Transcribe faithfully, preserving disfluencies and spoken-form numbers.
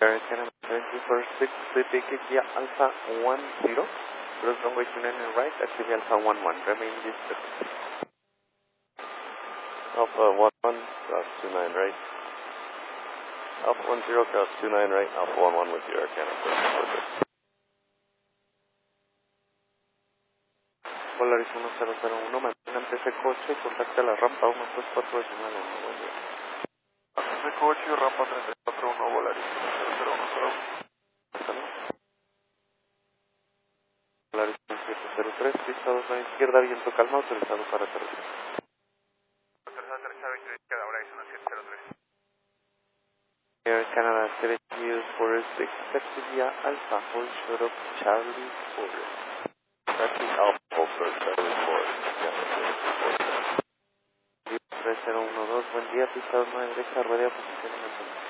American seventy for six, Pacific India Alpha one zero, cross runway two nine and right, active Alpha one one, remain distance. Alpha one one, cross two nine right. Alpha one zero, cross two nine right, Alpha one one with your American seventy. Polaris uno cero cero uno, manténgase ese coche, contacte la rampa uno tres cuatro decimal uno, buen día. Ese coche, rampa treinta y cuatro uno, Polaris uno cero cero uno cero. Polaris uno siete cero tres, pista dos a la izquierda, viento calma, autorizado para aterrizar. Autorizado aterrizar, viento de izquierda, Polaris uno siete cero tres. Air Canada seventy four six, active via Alpha, hold short of Charlie four. Taxi Alpha, hold short Charlie four. tres cero uno dos, buen día, pista dos a la derecha, rueda posición en el